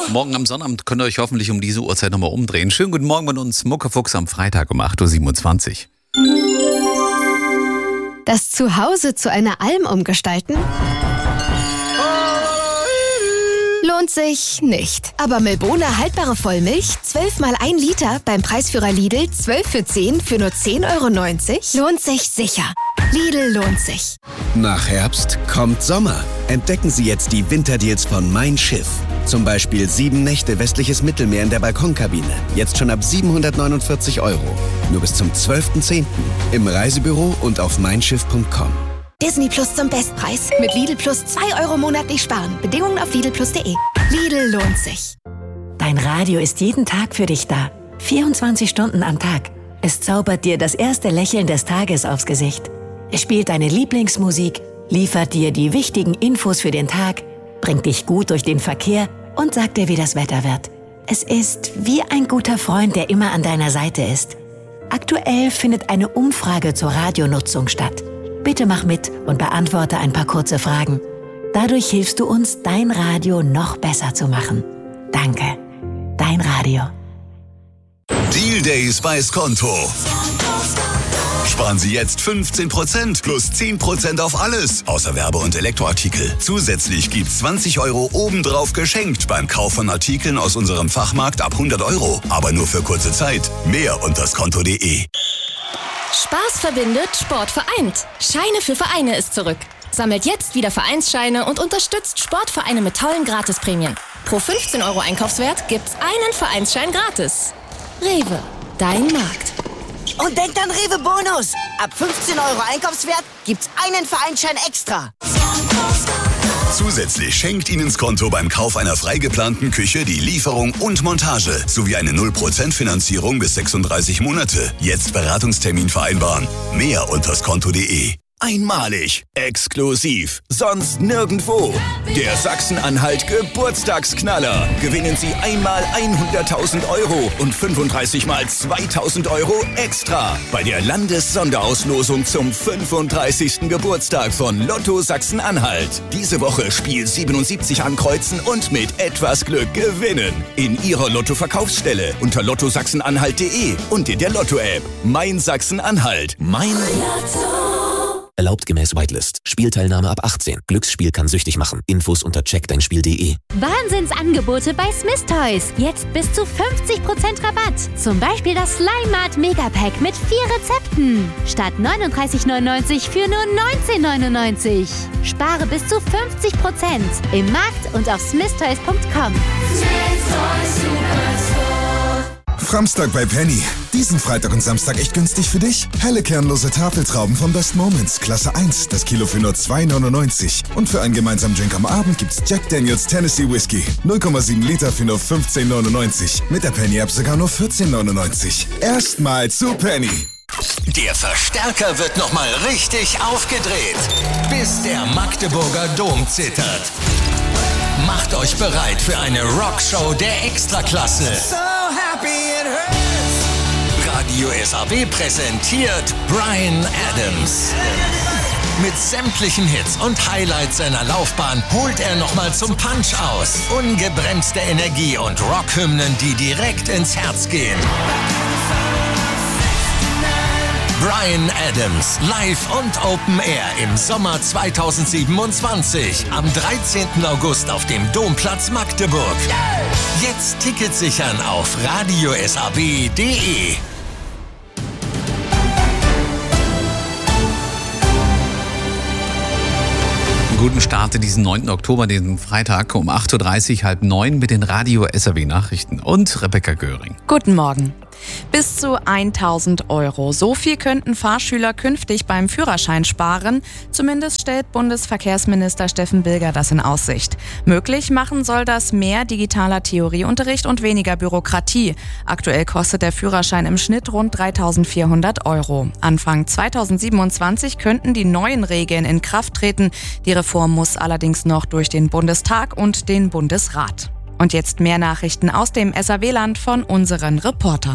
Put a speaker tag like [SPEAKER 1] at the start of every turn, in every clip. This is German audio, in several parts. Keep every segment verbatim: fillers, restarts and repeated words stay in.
[SPEAKER 1] Morgen am Sonnabend könnt ihr euch hoffentlich um diese Uhrzeit nochmal umdrehen. Schönen guten Morgen mit uns, Muckefuchs am Freitag um acht Uhr siebenundzwanzig.
[SPEAKER 2] Das Zuhause zu einer Alm umgestalten? Lohnt sich nicht. Aber Milbona haltbare Vollmilch, zwölf mal ein Liter, beim Preisführer Lidl, zwölf für zehn für nur zehn Euro neunzig, lohnt sich sicher. Lidl lohnt sich.
[SPEAKER 3] Nach Herbst kommt Sommer. Entdecken Sie jetzt die Winterdeals von Mein Schiff. Zum Beispiel sieben Nächte westliches Mittelmeer in der Balkonkabine. Jetzt schon ab siebenhundertneunundvierzig Euro. Nur bis zum zwölften zehnten Im Reisebüro und auf meinschiff punkt com.
[SPEAKER 2] Disney Plus zum Bestpreis. Mit Lidl Plus zwei Euro monatlich sparen. Bedingungen auf lidl plus punkt de. Lidl lohnt sich.
[SPEAKER 4] Dein Radio ist jeden Tag für dich da. vierundzwanzig Stunden am Tag. Es zaubert dir das erste Lächeln des Tages aufs Gesicht. Es spielt deine Lieblingsmusik, liefert dir die wichtigen Infos für den Tag, bringt dich gut durch den Verkehr und sagt dir, wie das Wetter wird. Es ist wie ein guter Freund, der immer an deiner Seite ist. Aktuell findet eine Umfrage zur Radionutzung statt. Bitte mach mit und beantworte ein paar kurze Fragen. Dadurch hilfst du uns, dein Radio noch besser zu machen. Danke. Dein Radio.
[SPEAKER 5] Deal Days bei Skonto. Sparen Sie jetzt fünfzehn Prozent plus zehn Prozent auf alles, außer Werbe- und Elektroartikel. Zusätzlich gibt's zwanzig Euro obendrauf geschenkt beim Kauf von Artikeln aus unserem Fachmarkt ab hundert Euro. Aber nur für kurze Zeit. Mehr unter skonto punkt de.
[SPEAKER 6] Spaß verbindet, Sport vereint. Scheine für Vereine ist zurück. Sammelt jetzt wieder Vereinsscheine und unterstützt Sportvereine mit tollen Gratisprämien. Pro fünfzehn Euro Einkaufswert gibt's einen Vereinsschein gratis. Rewe, dein Markt.
[SPEAKER 7] Und denkt an Rewe Bonus. Ab fünfzehn Euro Einkaufswert gibt's einen Vereinsschein extra.
[SPEAKER 5] Zusätzlich schenkt Ihnen Skonto beim Kauf einer frei geplanten Küche die Lieferung und Montage sowie eine null Prozent Finanzierung bis sechsunddreißig Monate. Jetzt Beratungstermin vereinbaren. Mehr unter skonto punkt de.
[SPEAKER 8] Einmalig, exklusiv, sonst nirgendwo. Der Sachsen-Anhalt Geburtstagsknaller. Gewinnen Sie einmal hunderttausend Euro und fünfunddreißig mal zweitausend Euro extra bei der Landessonderauslosung zum fünfunddreißigsten Geburtstag von Lotto Sachsen-Anhalt. Diese Woche Spiel siebenundsiebzig ankreuzen und mit etwas Glück gewinnen. In Ihrer Lotto-Verkaufsstelle unter lotto sachsen-anhalt punkt de und in der Lotto-App. Mein Sachsen-Anhalt. Mein Lotto.
[SPEAKER 9] Erlaubt gemäß Whitelist. Spielteilnahme ab achtzehn. Glücksspiel kann süchtig machen. Infos unter check dein spiel punkt de.
[SPEAKER 10] Wahnsinnsangebote bei Smith Toys. Jetzt bis zu fünfzig Prozent Rabatt. Zum Beispiel das Slime Mart Megapack mit vier Rezepten. Statt neununddreißig neunundneunzig für nur neunzehn neunundneunzig. Spare bis zu fünfzig Prozent im Markt und auf smith toys punkt com.
[SPEAKER 11] Framstag bei Penny. Diesen Freitag und Samstag echt günstig für dich. Helle kernlose Tafeltrauben von Best Moments, Klasse eins, das Kilo für nur zwei neunundneunzig. Und für einen gemeinsamen Drink am Abend gibt's Jack Daniels Tennessee Whiskey. null Komma sieben Liter für nur fünfzehn neunundneunzig. Mit der Penny-App sogar nur vierzehn neunundneunzig. Erstmal zu Penny.
[SPEAKER 12] Der Verstärker wird nochmal richtig aufgedreht, bis der Magdeburger Dom zittert. Macht euch bereit für eine Rockshow der Extraklasse.
[SPEAKER 7] So happy it hurts.
[SPEAKER 12] Radio S A B präsentiert Bryan Adams. Mit sämtlichen Hits und Highlights seiner Laufbahn holt er nochmal zum Punch aus. Ungebremste Energie und Rockhymnen, die direkt ins Herz gehen. Bryan Adams, live und Open Air im Sommer zweitausendsiebenundzwanzig. Am dreizehnten August auf dem Domplatz Magdeburg. Jetzt Tickets sichern auf radio s a b punkt de.
[SPEAKER 1] Guten Start in diesen neunten Oktober, den Freitag um acht Uhr dreißig, halb neun mit den Radio S A B Nachrichten und Rebecca Göring.
[SPEAKER 13] Guten Morgen. Bis zu tausend Euro. So viel könnten Fahrschüler künftig beim Führerschein sparen. Zumindest stellt Bundesverkehrsminister Steffen Bilger das in Aussicht. Möglich machen soll das mehr digitaler Theorieunterricht und weniger Bürokratie. Aktuell kostet der Führerschein im Schnitt rund dreitausendvierhundert Euro. Anfang zweitausendsiebenundzwanzig könnten die neuen Regeln in Kraft treten. Die Reform muss allerdings noch durch den Bundestag und den Bundesrat. Und jetzt mehr Nachrichten aus dem S A W-Land von unseren Reportern.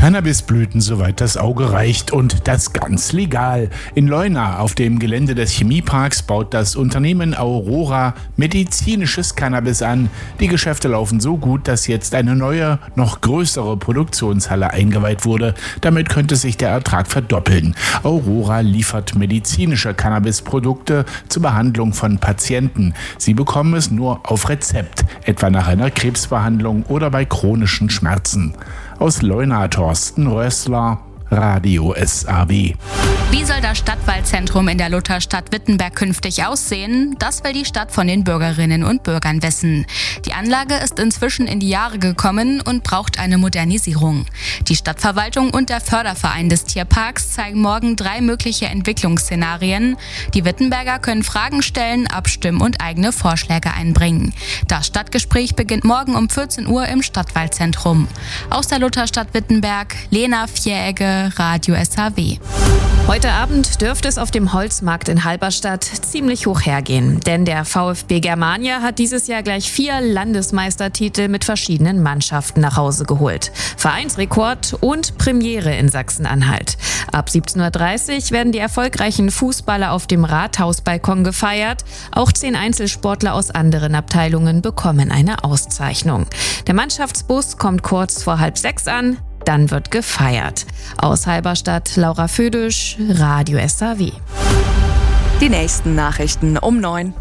[SPEAKER 14] Cannabisblüten, soweit das Auge reicht, und das ganz legal. In Leuna auf dem Gelände des Chemieparks baut das Unternehmen Aurora medizinisches Cannabis an. Die Geschäfte laufen so gut, dass jetzt eine neue, noch größere Produktionshalle eingeweiht wurde. Damit könnte sich der Ertrag verdoppeln. Aurora liefert medizinische Cannabisprodukte zur Behandlung von Patienten. Sie bekommen es nur auf Rezept, etwa nach einer Krebsbehandlung oder bei chronischen Schmerzen. Aus Leuna Thorsten Rössler, Radio S A W.
[SPEAKER 15] Wie soll das Stadtwaldzentrum in der Lutherstadt Wittenberg künftig aussehen? Das will die Stadt von den Bürgerinnen und Bürgern wissen. Die Anlage ist inzwischen in die Jahre gekommen und braucht eine Modernisierung. Die Stadtverwaltung und der Förderverein des Tierparks zeigen morgen drei mögliche Entwicklungsszenarien. Die Wittenberger können Fragen stellen, abstimmen und eigene Vorschläge einbringen. Das Stadtgespräch beginnt morgen um vierzehn Uhr im Stadtwaldzentrum. Aus der Lutherstadt Wittenberg, Lena Vieregge, Radio S A W.
[SPEAKER 16] Heute Abend dürfte es auf dem Holzmarkt in Halberstadt ziemlich hoch hergehen, denn der VfB Germania hat dieses Jahr gleich vier Landesmeistertitel mit verschiedenen Mannschaften nach Hause geholt. Vereinsrekord und Premiere in Sachsen-Anhalt. Ab siebzehn Uhr dreißig werden die erfolgreichen Fußballer auf dem Rathausbalkon gefeiert. Auch zehn Einzelsportler aus anderen Abteilungen bekommen eine Auszeichnung. Der Mannschaftsbus kommt kurz vor halb sechs an. Dann wird gefeiert. Aus Halberstadt, Laura Födisch, Radio S A W.
[SPEAKER 13] Die nächsten Nachrichten um neun.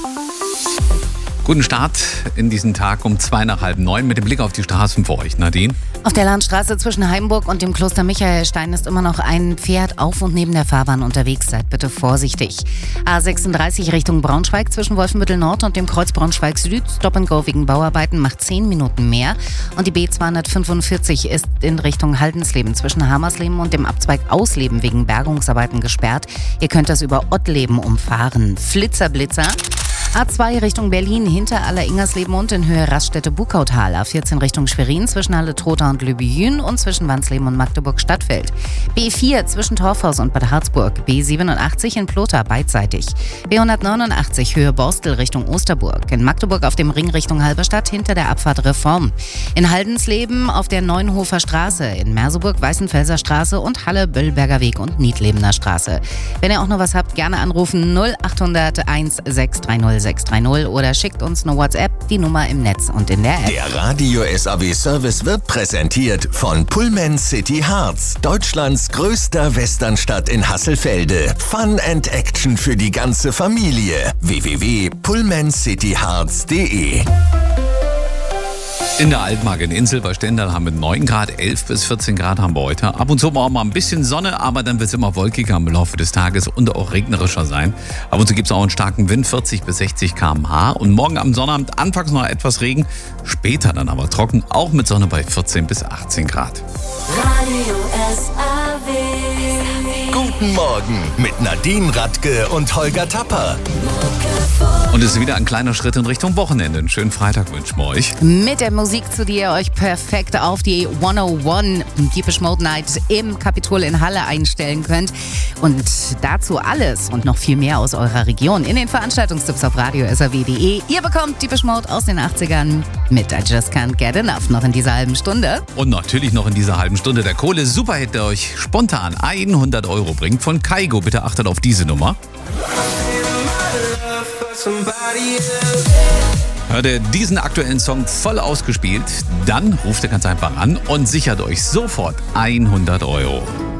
[SPEAKER 1] Guten Start in diesen Tag um zwei nach halb neun mit dem Blick auf die Straßen für euch. Nadine?
[SPEAKER 17] Auf der Landstraße zwischen Heimburg und dem Kloster Michaelstein ist immer noch ein Pferd auf und neben der Fahrbahn unterwegs. Seid bitte vorsichtig. A sechsunddreißig Richtung Braunschweig zwischen Wolfenbüttel Nord und dem Kreuz Braunschweig Süd. Stop and Go wegen Bauarbeiten macht zehn Minuten mehr. Und die B zweihundertfünfundvierzig ist in Richtung Haldensleben zwischen Hamersleben und dem Abzweig Ausleben wegen Bergungsarbeiten gesperrt. Ihr könnt das über Ottleben umfahren. Flitzerblitzer. A zwei Richtung Berlin hinter Aller-Ingersleben und in Höhe Raststätte-Bukautal. A vierzehn Richtung Schwerin zwischen Halle-Trotha und Lübejün und zwischen Wansleben und Magdeburg-Stadtfeld. B vier zwischen Torfhaus und Bad Harzburg. B siebenundachtzig in Plotha beidseitig. B hundertneunundachtzig Höhe Borstel Richtung Osterburg. In Magdeburg auf dem Ring Richtung Halberstadt hinter der Abfahrt Reform. In Haldensleben auf der Neunhofer Straße. In Merseburg Weißenfelser Straße und Halle Böllberger Weg und Niedlebener Straße. Wenn ihr auch noch was habt, gerne anrufen null achthundert eins sechs drei null sechs drei null oder schickt uns eine WhatsApp, die Nummer im Netz und in der App.
[SPEAKER 12] Der Radio S A W Service wird präsentiert von Pullman City Harz, Deutschlands größter Westernstadt in Hasselfelde. Fun and Action für die ganze Familie. w w w punkt pullman city harz punkt d e.
[SPEAKER 1] In der Altmark in Insel bei Stendal haben wir neun Grad, elf bis vierzehn Grad haben wir heute. Ab und zu auch mal ein bisschen Sonne, aber dann wird es immer wolkiger im Laufe des Tages und auch regnerischer sein. Ab und zu gibt es auch einen starken Wind, vierzig bis sechzig Kilometer pro Stunde. Und morgen am Sonnabend anfangs noch etwas Regen, später dann aber trocken, auch mit Sonne bei vierzehn bis achtzehn Grad.
[SPEAKER 12] Radio S A W. Guten Morgen mit Nadine Radke und Holger Tapper.
[SPEAKER 1] Und es ist wieder ein kleiner Schritt in Richtung Wochenende. Einen schönen Freitag wünschen wir euch.
[SPEAKER 17] Mit der Musik, zu der ihr euch perfekt auf die hunderteins Depeche Mode Night im Kapitol in Halle einstellen könnt. Und dazu alles und noch viel mehr aus eurer Region in den Veranstaltungstipps auf radio s a w punkt d e. Ihr bekommt Depeche Mode aus den achtzigern mit I Just Can't Get Enough noch in dieser halben Stunde.
[SPEAKER 1] Und natürlich noch in dieser halben Stunde der Kohle-Superhit, der euch spontan hundert Euro bringt von Kaigo. Bitte achtet auf diese Nummer. Hört ihr diesen aktuellen Song voll ausgespielt, dann ruft ihr ganz einfach an und sichert euch sofort hundert Euro.